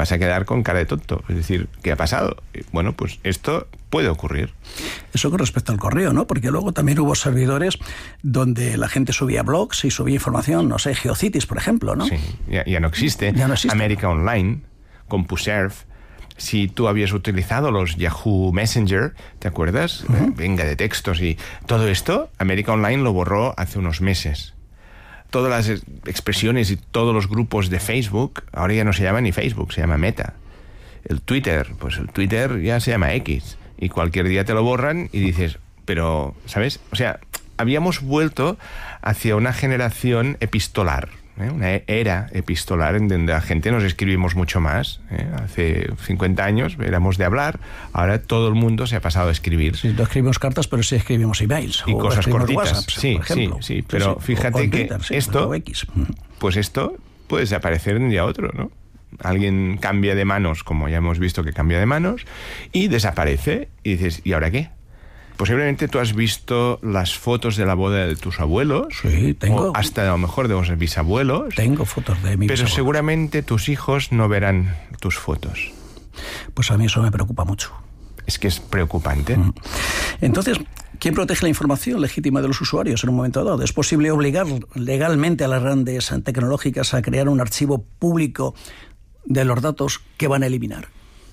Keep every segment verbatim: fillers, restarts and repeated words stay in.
vas a quedar con cara de tonto. Es decir, ¿qué ha pasado? Bueno, pues esto puede ocurrir. Eso con respecto al correo, ¿no? Porque luego también hubo servidores donde la gente subía blogs y subía información, no sé, GeoCities, por ejemplo, ¿no? Sí, ya, ya no existe. Ya no existe. América Online, CompuServe. Si tú habías utilizado los Yahoo Messenger, ¿te acuerdas? Uh-huh. Eh, venga, de textos y todo esto, América Online lo borró hace unos meses. Todas las expresiones y todos los grupos de Facebook, ahora ya no se llama ni Facebook, se llama Meta. El Twitter, pues el Twitter ya se llama X. Y cualquier día te lo borran y dices, pero, ¿sabes? O sea, habíamos vuelto hacia una generación epistolar, ¿eh? Una era epistolar en donde la gente nos escribimos mucho más. ¿eh? Hace cincuenta años éramos de hablar, ahora todo el mundo se ha pasado a escribir. Sí, no escribimos cartas, pero sí escribimos emails. Y o cosas cortitas. WhatsApps, sí, por ejemplo. sí, sí, pero sí, fíjate o, o que Twitter, sí, esto, o X. pues esto puede desaparecer de un día a otro, ¿no? Alguien cambia de manos, como ya hemos visto que cambia de manos, y desaparece, y dices, ¿y ahora qué? Posiblemente tú has visto las fotos de la boda de tus abuelos. Sí, tengo. O hasta a lo mejor de los bisabuelos. Tengo fotos de mi Pero bisabuelo. seguramente tus hijos no verán tus fotos. Pues a mí eso me preocupa mucho. Es que es preocupante. Mm. Entonces, ¿quién protege la información legítima de los usuarios en un momento dado? ¿Es posible obligar legalmente a las grandes tecnológicas a crear un archivo público de los datos que van a eliminar?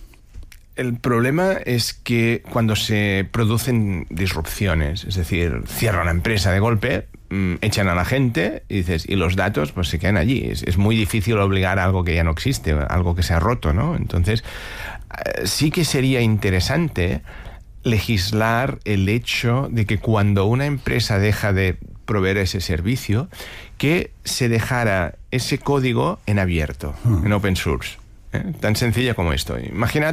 El problema es que cuando se producen disrupciones, es decir, cierra una empresa de golpe, mmm, echan a la gente y dices, y los datos pues se quedan allí. Es, es muy difícil obligar a algo que ya no existe, algo que se ha roto, ¿no? Entonces, eh, sí que sería interesante legislar el hecho de que cuando una empresa deja de proveer ese servicio, que se dejara ese código en abierto, hmm. en open source. ¿eh? Tan sencilla como esto. Imaginad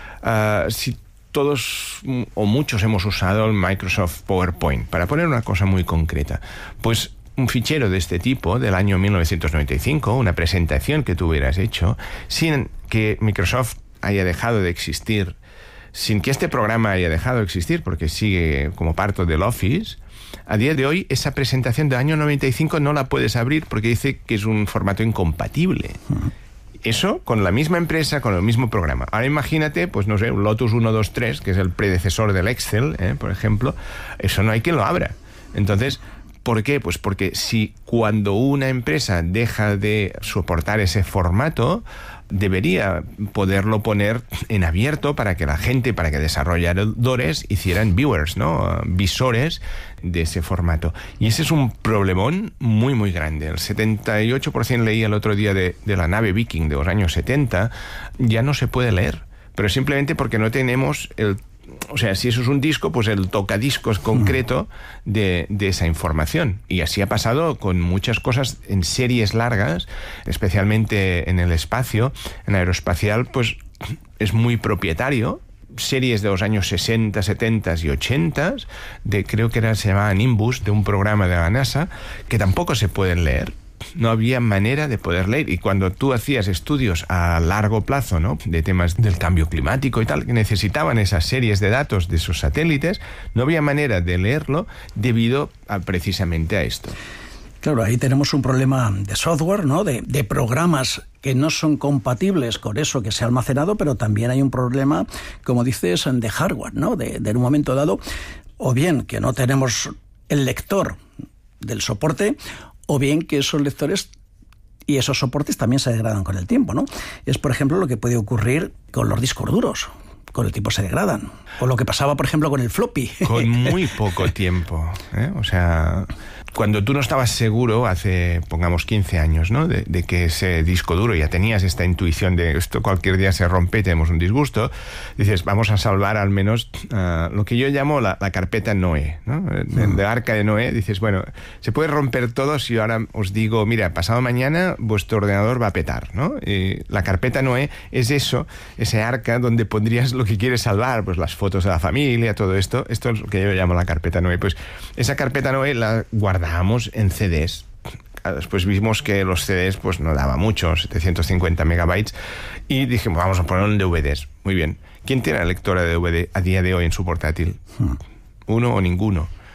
uh, si todos o muchos hemos usado el Microsoft PowerPoint, para poner una cosa muy concreta. Pues un fichero de este tipo, del año mil novecientos noventa y cinco, una presentación que tú hubieras hecho, sin que Microsoft haya dejado de existir, sin que este programa haya dejado de existir, porque sigue como parte del Office, a día de hoy esa presentación del año noventa y cinco no la puedes abrir porque dice que es un formato incompatible. Uh-huh. Eso con la misma empresa, con el mismo programa. Ahora imagínate, pues no sé, un Lotus ciento veintitrés, que es el predecesor del Excel, ¿eh? por ejemplo, eso no hay quien lo abra. Entonces, ¿por qué? Pues porque si cuando una empresa deja de soportar ese formato, debería poderlo poner en abierto para que la gente, para que desarrolladores hicieran viewers, ¿no? Visores de ese formato. Y ese es un problemón muy, muy grande. El setenta y ocho por ciento leí el otro día de, de la nave Viking de los años setenta, ya no se puede leer, pero simplemente porque no tenemos el... O sea, si eso es un disco, pues el tocadiscos concreto de, de esa información. Y así ha pasado con muchas cosas en series largas, especialmente en el espacio, en aeroespacial, pues es muy propietario. Series de los años sesenta, setenta y ochenta, de, creo que era, se llamaba Nimbus, de un programa de la NASA, que tampoco se pueden leer. No había manera de poder leer. Y cuando tú hacías estudios a largo plazo, ¿no?, de temas del cambio climático y tal, que necesitaban esas series de datos de esos satélites, no había manera de leerlo debido a, precisamente a esto. Claro, ahí tenemos un problema de software, ¿no?, de, de programas que no son compatibles con eso que se ha almacenado, pero también hay un problema, como dices, de hardware, ¿no?, de, de en un momento dado, o bien que no tenemos el lector del soporte, o bien que esos lectores y esos soportes también se degradan con el tiempo, ¿no? Es, por ejemplo, lo que puede ocurrir con los discos duros. Con el tiempo se degradan. O lo que pasaba, por ejemplo, con el floppy. Con muy poco tiempo, ¿eh? O sea, cuando tú no estabas seguro, hace, pongamos, quince años, ¿no?, de, de que ese disco duro, ya tenías esta intuición de esto cualquier día se rompe y tenemos un disgusto, dices, vamos a salvar al menos uh, lo que yo llamo la, la carpeta Noé, ¿no? De, de Arca de Noé. Dices, bueno, se puede romper todo si ahora os digo, mira, pasado mañana vuestro ordenador va a petar, ¿no? Y la carpeta Noé es eso, ese arca donde pondrías lo que quieres salvar, pues las fotos de la familia, todo esto. Esto es lo que yo llamo la carpeta Noé. Pues esa carpeta Noé la guardábamos en C Ds. Después vimos que los C Ds pues no daba mucho, setecientos cincuenta megabytes, y dijimos, vamos a ponerlo en D V Ds. Muy bien. ¿Quién tiene la lectora de D V D a día de hoy en su portátil? Hmm. Uno o ninguno.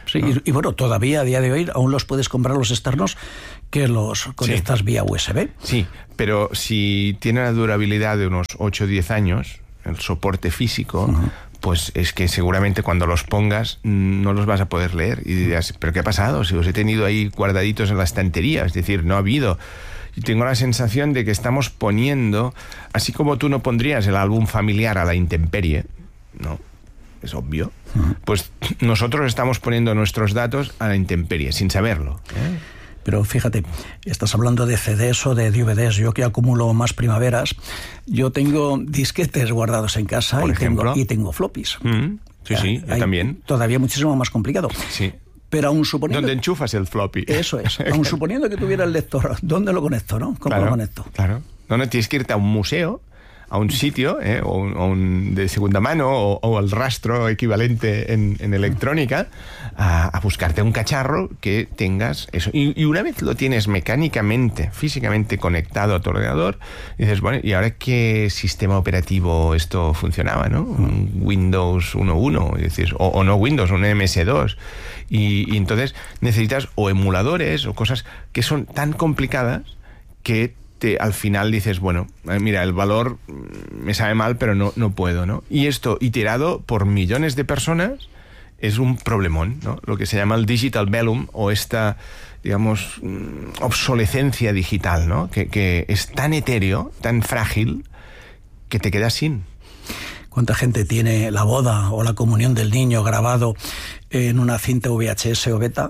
Sí, ¿no? y, y bueno, todavía a día de hoy aún los puedes comprar los externos que los conectas sí. vía U S B. Sí, pero si tiene la durabilidad de unos ocho o diez años, el soporte físico, uh-huh. pues es que seguramente cuando los pongas no los vas a poder leer. Y dirás, ¿pero qué ha pasado? Si los he tenido ahí guardaditos en la estantería, es decir, no ha habido... Y tengo la sensación de que estamos poniendo, así como tú no pondrías el álbum familiar a la intemperie, ¿no? Es obvio. Uh-huh. Pues nosotros estamos poniendo nuestros datos a la intemperie, sin saberlo, ¿eh? Pero fíjate, estás hablando de C Ds o de D V Ds. Yo que acumulo más primaveras, yo tengo disquetes guardados en casa y tengo, y tengo floppies. Mm, sí, sí, yo también. Todavía muchísimo más complicado. Sí. Pero aún suponiendo... ¿Dónde enchufas el floppy? Eso es. Aún suponiendo que tuviera el lector, ¿dónde lo conecto, no? ¿Cómo claro, lo conecto? Claro. No, no, tienes que irte a un museo, a un sitio, ¿eh? o, un, o un de segunda mano, o, o el rastro equivalente en, en electrónica, a, a buscarte un cacharro que tengas eso. Y, y una vez lo tienes mecánicamente, físicamente conectado a tu ordenador, dices, bueno, ¿y ahora qué sistema operativo esto funcionaba, no? Un Windows uno punto uno, es decir, o, o no Windows, un M S dos. Y, y entonces necesitas o emuladores o cosas que son tan complicadas que te, al final dices, bueno, mira, el valor me sabe mal, pero no, no puedo, ¿no? Y esto, iterado por millones de personas, es un problemón, ¿no? Lo que se llama el digital vellum, o esta, digamos, obsolescencia digital, ¿no? Que, que es tan etéreo, tan frágil, que te quedas sin. ¿Cuánta gente tiene la boda o la comunión del niño grabado en una cinta V H S o beta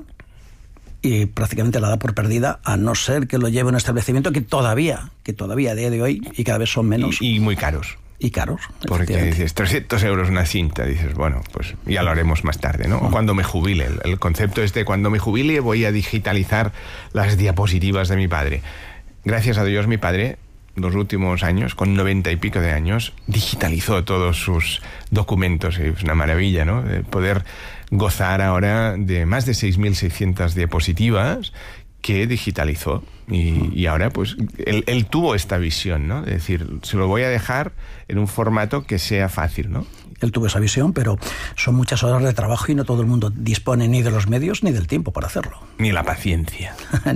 y prácticamente la da por perdida, a no ser que lo lleve a un establecimiento que todavía, que todavía a día de hoy, y cada vez son menos. Y, y muy caros. Y caros. Porque dices, trescientos euros una cinta, dices, bueno, pues ya lo haremos más tarde, ¿no? O cuando me jubile. El, el concepto es de cuando me jubile voy a digitalizar las diapositivas de mi padre. Gracias a Dios, mi padre, los últimos años, con noventa y pico de años, digitalizó todos sus documentos. Y es una maravilla, ¿no? De poder gozar ahora de más de seis mil seiscientas diapositivas que digitalizó. Y, y ahora, pues, él, él tuvo esta visión, ¿no? De decir, se lo voy a dejar en un formato que sea fácil, ¿no? Él tuvo esa visión, pero son muchas horas de trabajo y no todo el mundo dispone ni de los medios ni del tiempo para hacerlo. Ni la paciencia.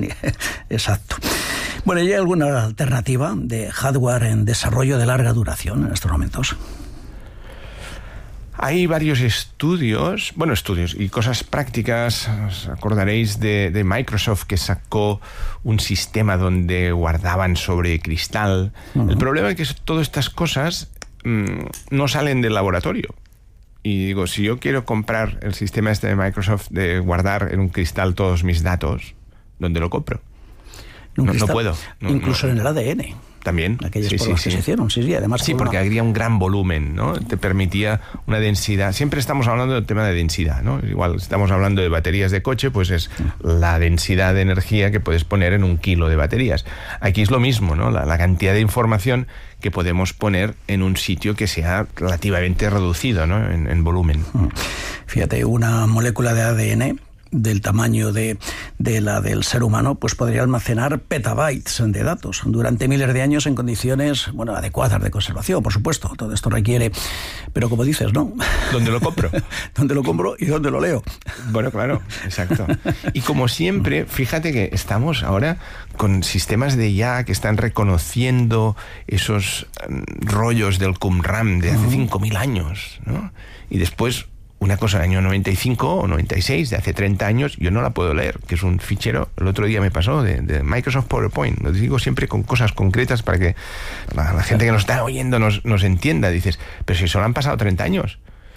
Exacto. Bueno, ¿y hay alguna alternativa de hardware en desarrollo de larga duración en estos momentos? Hay varios estudios, bueno, estudios y cosas prácticas. Os acordaréis de, de Microsoft, que sacó un sistema donde guardaban sobre cristal. Uh-huh. El problema es que todas estas cosas mmm, no salen del laboratorio. Y digo, si yo quiero comprar el sistema este de Microsoft de guardar en un cristal todos mis datos, ¿dónde lo compro? No, cristal, no puedo. No, incluso no, en el A D N. También. Aquellas sí, pruebas sí, que sí. se hicieron, sí, sí, además. Sí, porque una... habría un gran volumen, ¿no? Te permitía una densidad. Siempre estamos hablando del tema de densidad, ¿no? Igual estamos hablando de baterías de coche, pues es la densidad de energía que puedes poner en un kilo de baterías. Aquí es lo mismo, ¿no? La, la cantidad de información que podemos poner en un sitio que sea relativamente reducido, ¿no? En, en volumen. Fíjate, una molécula de A D N del tamaño de, de la del ser humano, pues podría almacenar petabytes de datos durante miles de años en condiciones, bueno, adecuadas de conservación, por supuesto. Todo esto requiere, pero como dices, ¿no? ¿Dónde lo compro? ¿Dónde lo compro y dónde lo leo? Bueno, claro, exacto. Y como siempre, fíjate que estamos ahora con sistemas de I A que están reconociendo esos um, rollos del Qumran de hace cinco mil años, ¿no? Y después una cosa del año noventa y cinco o noventa y seis, de hace treinta años, yo no la puedo leer, que es un fichero, el otro día me pasó, de, de Microsoft PowerPoint. Lo digo siempre con cosas concretas para que la, la gente que nos está oyendo nos, nos entienda. Dices, pero si solo han pasado treinta años.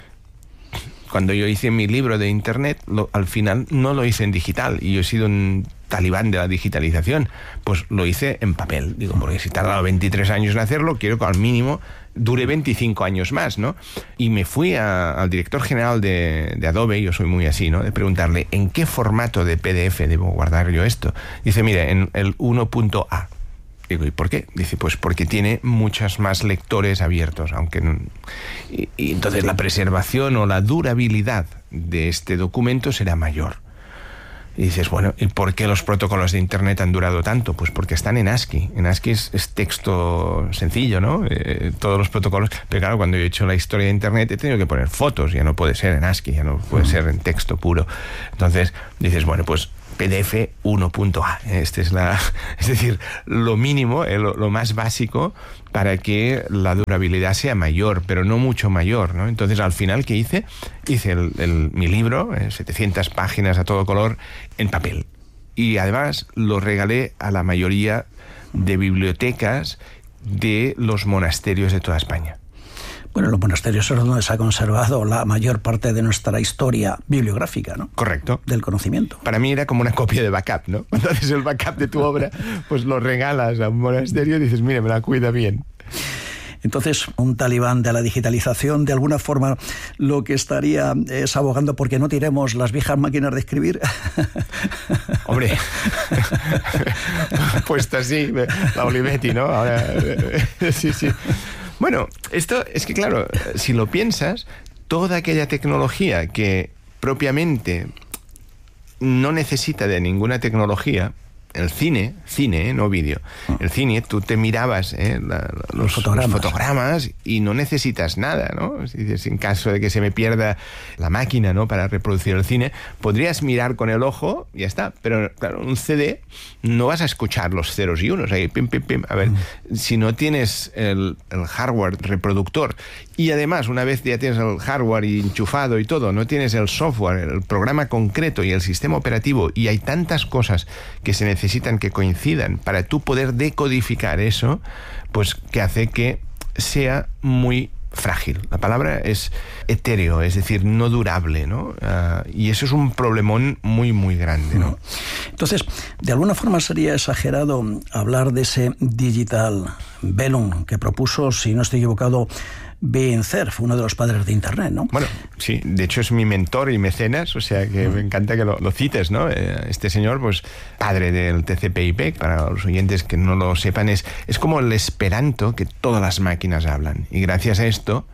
Cuando yo hice mi libro de Internet, lo, al final no lo hice en digital, y yo he sido un talibán de la digitalización, pues lo hice en papel. Digo, porque si he tardado veintitrés años en hacerlo, quiero que al mínimo dure veinticinco años más, ¿no? Y me fui a, al director general de, de Adobe, yo soy muy así, ¿no? De preguntarle, ¿en qué formato de P D F debo guardar yo esto? Dice, mire, en el uno punto A. Digo, ¿y por qué? Dice, pues porque tiene muchos más lectores abiertos, aunque no... y, y entonces la preservación o la durabilidad de este documento será mayor. Y dices, bueno, ¿y por qué los protocolos de Internet han durado tanto? Pues porque están en ASCII. En ASCII es, es texto sencillo, ¿no? Eh, todos los protocolos. Pero claro, cuando yo he hecho la historia de Internet he tenido que poner fotos. Ya no puede ser en ASCII, ya no puede ser en texto puro. Entonces dices, bueno, pues P D F uno punto A. Este es la, es decir, lo mínimo, eh, lo, lo más básico para que la durabilidad sea mayor, pero no mucho mayor, ¿no? Entonces, al final, ¿qué hice? Hice el, el, mi libro, eh, setecientas páginas a todo color, en papel. Y además lo regalé a la mayoría de bibliotecas de los monasterios de toda España. Bueno, los monasterios es donde se ha conservado la mayor parte de nuestra historia bibliográfica, ¿no? Correcto. Del conocimiento. Para mí era como una copia de backup, ¿no? Cuando haces el backup de tu obra, pues lo regalas a un monasterio y dices, mire, me la cuida bien. Entonces, un talibán de la digitalización, de alguna forma, lo que estaría es abogando porque no tiremos las viejas máquinas de escribir. Hombre, pues así, la Olivetti, ¿no? Ahora, sí, sí. Bueno, esto es que, claro, si lo piensas, toda aquella tecnología que propiamente no necesita de ninguna tecnología, el cine, cine, ¿eh? No vídeo, el cine, tú te mirabas ¿eh? la, los, los, fotogramas. los fotogramas y no necesitas nada, ¿no? Si dices, en caso de que se me pierda la máquina, ¿no? Para reproducir el cine, podrías mirar con el ojo y ya está, pero claro, un C D no vas a escuchar los ceros y unos, ahí, pim, pim, pim. A ver, mm. si no tienes el, el hardware reproductor y además, una vez ya tienes el hardware enchufado y todo, no tienes el software, el programa concreto y el sistema operativo, y hay tantas cosas que se necesitan que coincidan para tú poder decodificar eso, pues que hace que sea muy frágil. La palabra es etéreo, es decir, no durable, ¿no? Uh, y eso es un problemón muy, muy grande, ¿no? Entonces, de alguna forma sería exagerado hablar de ese digital vellum que propuso, si no estoy equivocado, Ben Cerf, uno de los padres de Internet, ¿no? Bueno, sí, de hecho es mi mentor y mecenas, o sea que me encanta que lo, lo cites, ¿no? Este señor, pues, padre del T C P I P, para los oyentes que no lo sepan, es, es como el esperanto que todas las máquinas hablan. Y gracias a esto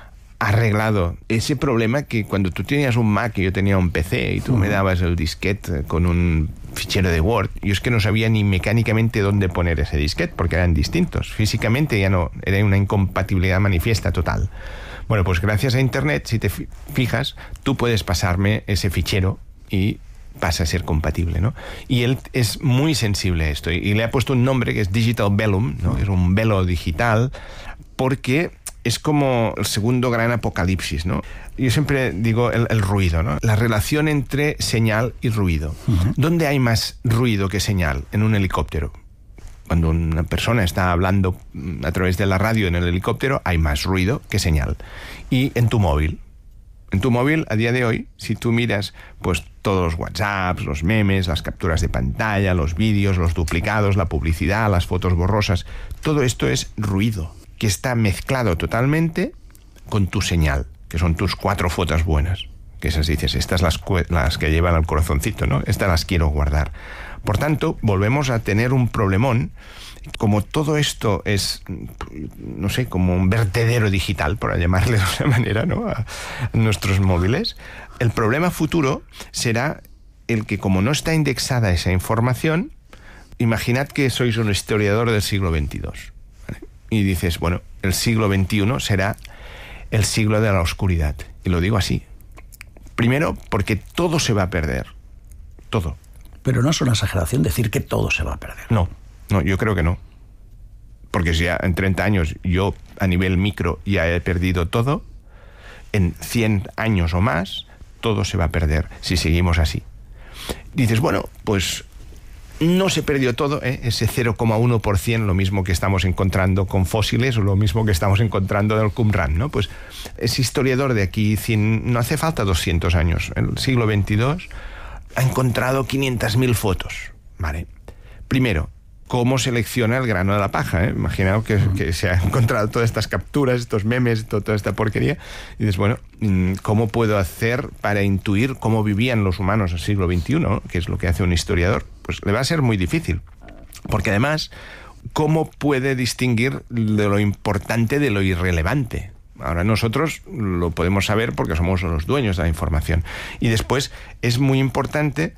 ha arreglado ese problema que cuando tú tenías un Mac y yo tenía un P C y tú uh-huh. me dabas el disquete con un fichero de Word, yo es que no sabía ni mecánicamente dónde poner ese disquete porque eran distintos. Físicamente ya no, era una incompatibilidad manifiesta total. Bueno, pues gracias a Internet, si te fijas, tú puedes pasarme ese fichero y pasa a ser compatible, ¿no? Y él es muy sensible a esto y le ha puesto un nombre que es Digital Vellum, ¿no? Es un velo digital porque es como el segundo gran apocalipsis, ¿no? Yo siempre digo el, el ruido, ¿no? La relación entre señal y ruido. Uh-huh. ¿Dónde hay más ruido que señal? En un helicóptero. Cuando una persona está hablando a través de la radio en el helicóptero, hay más ruido que señal. Y en tu móvil. En tu móvil, a día de hoy, si tú miras pues todos los WhatsApps, los memes, las capturas de pantalla, los vídeos, los duplicados, la publicidad, las fotos borrosas, todo esto es ruido que está mezclado totalmente con tu señal, que son tus cuatro fotos buenas. Que esas dices, estas las, las que llevan al corazoncito, ¿no? Estas las quiero guardar. Por tanto, volvemos a tener un problemón. Como todo esto es, no sé, como un vertedero digital, por llamarle de una manera, ¿no? A nuestros móviles, el problema futuro será el que, como no está indexada esa información, imaginad que sois un historiador del siglo veintidós. Y dices, bueno, el siglo veintiuno será el siglo de la oscuridad. Y lo digo así. Primero, porque todo se va a perder. Todo. Pero no es una exageración decir que todo se va a perder. No, no, yo creo que no. Porque si ya en treinta años yo a nivel micro ya he perdido todo, en cien años o más, todo se va a perder si seguimos así. Dices, bueno, pues no se perdió todo, ¿eh? Ese cero coma uno por ciento, lo mismo que estamos encontrando con fósiles o lo mismo que estamos encontrando del Qumran, ¿no? Pues ese historiador de aquí, cien, no hace falta doscientos años, en el siglo veintidós, ha encontrado quinientas mil fotos, ¿vale? Primero, ¿cómo selecciona el grano de la paja? ¿eh? Imaginaos que, que se ha encontrado todas estas capturas, estos memes, todo, toda esta porquería, y dices, bueno, ¿cómo puedo hacer para intuir cómo vivían los humanos en el siglo veintiuno? ¿no? Que es lo que hace un historiador. Pues le va a ser muy difícil, porque además, ¿cómo puede distinguir de lo importante de lo irrelevante? Ahora nosotros lo podemos saber porque somos los dueños de la información. Y después es muy importante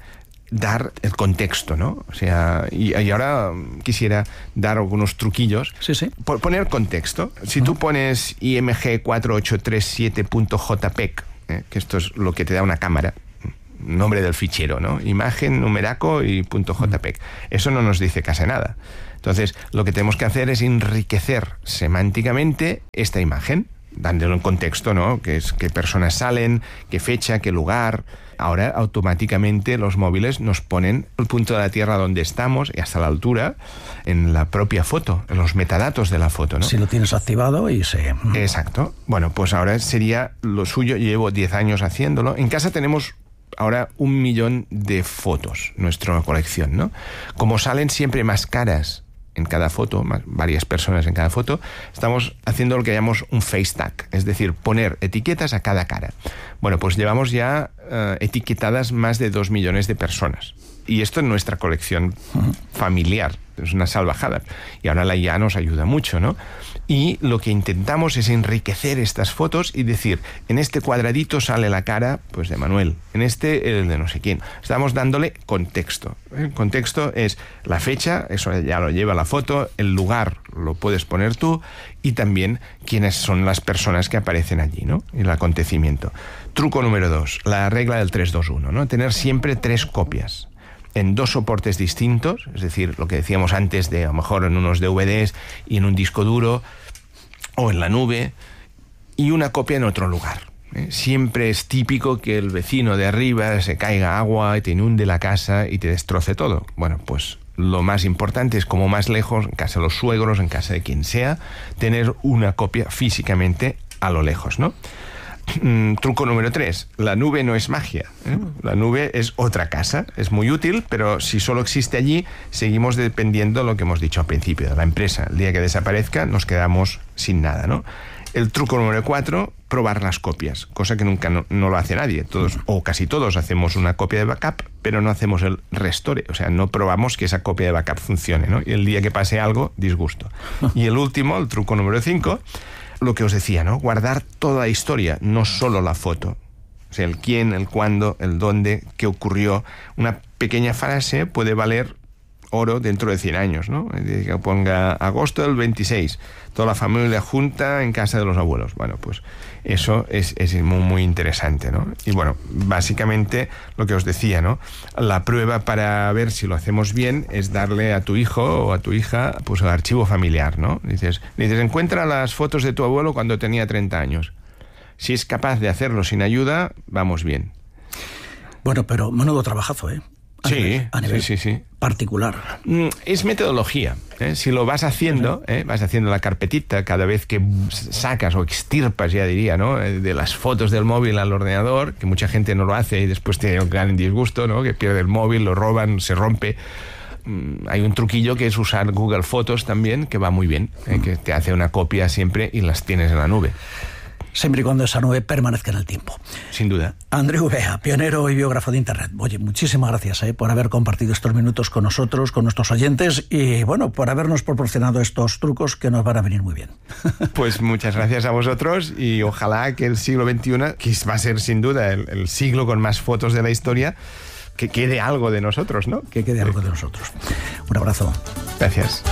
dar el contexto, ¿no? O sea, y, y ahora quisiera dar algunos truquillos. Sí, sí. Por poner contexto. Si uh-huh. tú pones I M G cuatro ocho tres siete punto J P E G, eh, que esto es lo que te da una cámara, nombre del fichero, ¿no? Imagen, numeraco y punto .jpeg. Uh-huh. Eso no nos dice casi nada. Entonces, lo que tenemos que hacer es enriquecer semánticamente esta imagen, dándole un contexto, ¿no? Que es qué personas salen, qué fecha, qué lugar. Ahora, automáticamente, los móviles nos ponen el punto de la Tierra donde estamos y hasta la altura en la propia foto, en los metadatos de la foto, ¿no? Si lo tienes activado y se... Exacto. Bueno, pues ahora sería lo suyo. Yo llevo diez años haciéndolo. En casa tenemos ahora un millón de fotos, nuestra colección, ¿no? Como salen siempre más caras en cada foto, más, varias personas en cada foto, estamos haciendo lo que llamamos un face tag, es decir, poner etiquetas a cada cara. Bueno, pues llevamos ya uh, etiquetadas más de dos millones de personas. Y esto en nuestra colección familiar, es una salvajada. Y ahora la I A nos ayuda mucho, ¿no? Y lo que intentamos es enriquecer estas fotos y decir, en este cuadradito sale la cara, pues, de Manuel, en este el de no sé quién. Estamos dándole contexto. El contexto es la fecha, eso ya lo lleva la foto, el lugar lo puedes poner tú, y también quiénes son las personas que aparecen allí, ¿no? Y el acontecimiento. Truco número dos, la regla del tres dos uno, ¿no? Tener siempre tres copias en dos soportes distintos, es decir, lo que decíamos antes de a lo mejor en unos D V Ds y en un disco duro o en la nube, y una copia en otro lugar. ¿eh? Siempre es típico que el vecino de arriba se caiga agua y te inunde la casa y te destroce todo. Bueno, pues lo más importante es, como más lejos, en casa de los suegros, en casa de quien sea, tener una copia físicamente a lo lejos, ¿no? Mm, truco número tres, la nube no es magia, ¿eh? La nube es otra casa, es muy útil, pero si solo existe allí, seguimos dependiendo de lo que hemos dicho al principio, de la empresa. El día que desaparezca, nos quedamos sin nada, ¿no? El truco número cuatro, probar las copias, cosa que nunca no, no lo hace nadie. Todos, o casi todos, hacemos una copia de backup, pero no hacemos el restore, o sea, no probamos que esa copia de backup funcione, ¿no? Y el día que pase algo, disgusto. Y el último, el truco número cinco, lo que os decía, ¿no? Guardar toda la historia, no solo la foto. O sea, el quién, el cuándo, el dónde, qué ocurrió. Una pequeña frase puede valer oro dentro de cien años, ¿no? Que ponga agosto del veintiséis, toda la familia junta en casa de los abuelos. Bueno, pues eso es, es muy, muy interesante, ¿no? Y bueno, básicamente lo que os decía, ¿no? La prueba para ver si lo hacemos bien es darle a tu hijo o a tu hija, pues, el archivo familiar, ¿no? Dices, dices, encuentra las fotos de tu abuelo cuando tenía treinta años. Si es capaz de hacerlo sin ayuda, vamos bien. Bueno, pero menudo trabajazo, ¿eh? A sí, nivel, a nivel sí, sí, sí. particular. Es metodología. ¿eh? Si lo vas haciendo, ¿eh? vas haciendo la carpetita cada vez que sacas o extirpas, ya diría, ¿no? de las fotos del móvil al ordenador, que mucha gente no lo hace y después tiene un gran disgusto, ¿no? Que pierde el móvil, lo roban, se rompe. Hay un truquillo que es usar Google Fotos también, que va muy bien, ¿eh? que te hace una copia siempre y las tienes en la nube. Siempre y cuando esa nube permanezca en el tiempo. Sin duda. Andreu Bea, pionero y biógrafo de Internet. Oye, muchísimas gracias eh, por haber compartido estos minutos con nosotros, con nuestros oyentes, y bueno, por habernos proporcionado estos trucos que nos van a venir muy bien. Pues muchas gracias a vosotros, y ojalá que el siglo veintiuno, que va a ser sin duda el, el siglo con más fotos de la historia, que quede algo de nosotros, ¿no? Que quede algo de nosotros. Un abrazo. Gracias.